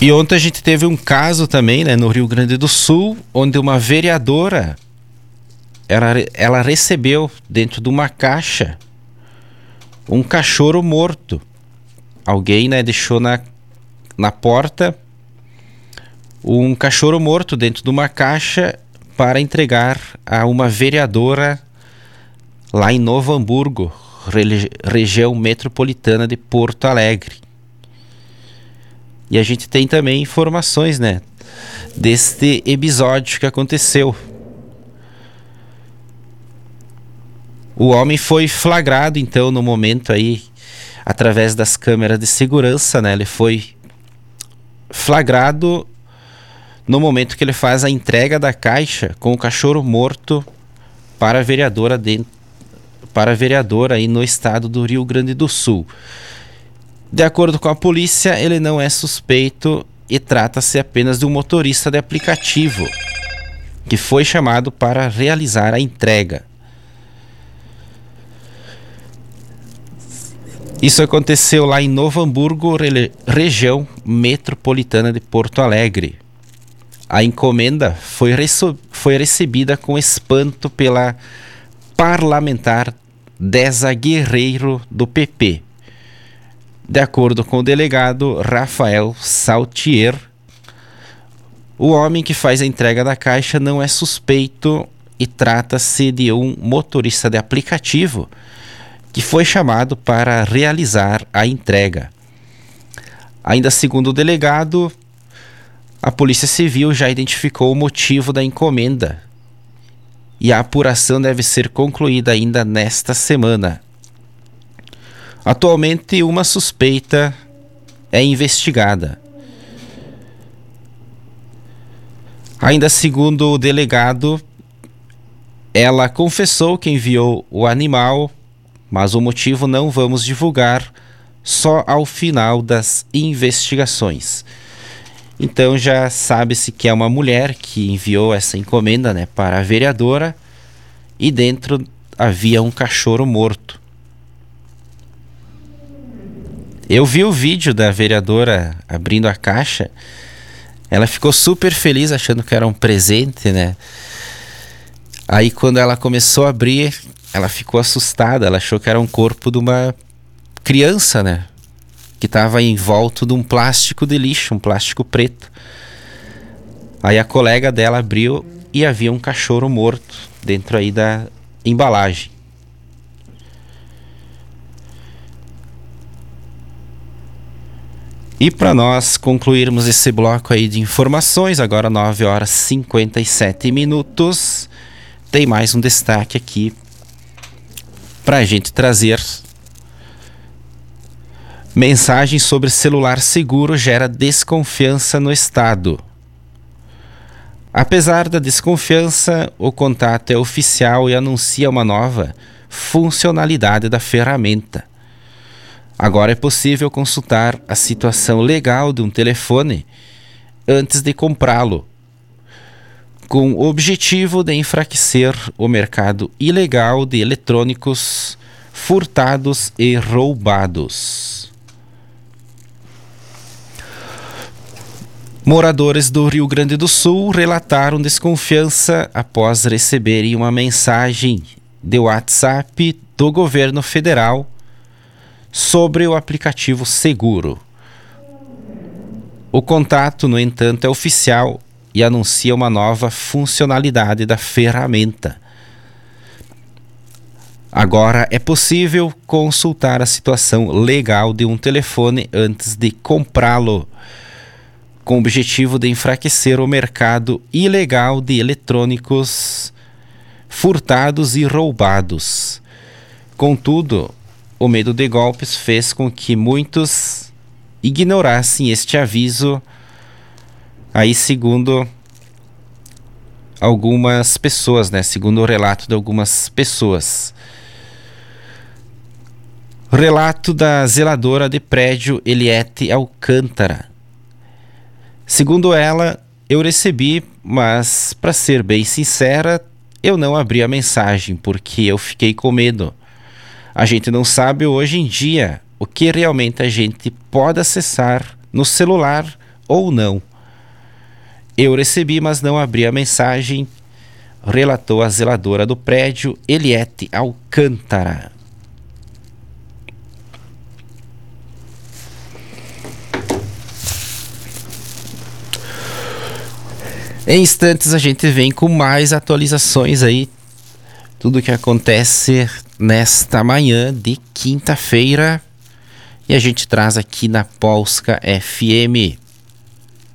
E ontem a gente teve um caso também, né, no Rio Grande do Sul, onde uma vereadora, ela recebeu dentro de uma caixa um cachorro morto. Alguém, né, deixou na porta um cachorro morto dentro de uma caixa para entregar a uma vereadora lá em Novo Hamburgo, região metropolitana de Porto Alegre. E a gente tem também informações, né, deste episódio que aconteceu. O homem foi flagrado, então, no momento aí, através das câmeras de segurança, né? Ele foi flagrado no momento que ele faz a entrega da caixa com o cachorro morto para a vereadora aí no estado do Rio Grande do Sul. De acordo com a polícia, ele não é suspeito e trata-se apenas de um motorista de aplicativo que foi chamado para realizar a entrega. Isso aconteceu lá em Novo Hamburgo, região metropolitana de Porto Alegre. A encomenda foi recebida com espanto pela parlamentar Deza Guerreiro do PP. De acordo com o delegado Rafael Saltier, o homem que faz a entrega da caixa não é suspeito e trata-se de um motorista de aplicativo que foi chamado para realizar a entrega. Ainda segundo o delegado, a Polícia Civil já identificou o motivo da encomenda e a apuração deve ser concluída ainda nesta semana. Atualmente, uma suspeita é investigada. Ainda segundo o delegado, ela confessou que enviou o animal, mas o motivo não vamos divulgar, só ao final das investigações. Então já sabe-se que é uma mulher que enviou essa encomenda, né, para a vereadora e dentro havia um cachorro morto. Eu vi o vídeo da vereadora abrindo a caixa. Ela ficou super feliz achando que era um presente, né? Aí quando ela começou a abrir, ela ficou assustada. Ela achou que era um corpo de uma criança, né? Que estava envolto de um plástico de lixo, um plástico preto. Aí a colega dela abriu e havia um cachorro morto dentro aí da embalagem. E para nós concluirmos esse bloco aí de informações, agora 9h57, tem mais um destaque aqui para a gente trazer. Mensagem sobre celular seguro gera desconfiança no estado. Apesar da desconfiança, o contato é oficial e anuncia uma nova funcionalidade da ferramenta. Agora é possível consultar a situação legal de um telefone antes de comprá-lo, com o objetivo de enfraquecer o mercado ilegal de eletrônicos furtados e roubados. Moradores do Rio Grande do Sul relataram desconfiança após receberem uma mensagem de WhatsApp do governo federal sobre o aplicativo seguro. O contato, no entanto, é oficial e anuncia uma nova funcionalidade da ferramenta. Agora é possível consultar a situação legal de um telefone antes de comprá-lo, com o objetivo de enfraquecer o mercado ilegal de eletrônicos furtados e roubados. Contudo, o medo de golpes fez com que muitos ignorassem este aviso, aí segundo algumas pessoas, né? Segundo o relato de algumas pessoas. Relato da zeladora de prédio Eliette Alcântara. Segundo ela, eu recebi, mas, para ser bem sincera, eu não abri a mensagem porque eu fiquei com medo. A gente não sabe hoje em dia o que realmente a gente pode acessar no celular ou não. Eu recebi, mas não abri a mensagem, relatou a zeladora do prédio, Eliette Alcântara. Em instantes a gente vem com mais atualizações aí, tudo que acontece nesta manhã de quinta-feira, e a gente traz aqui na Polska FM.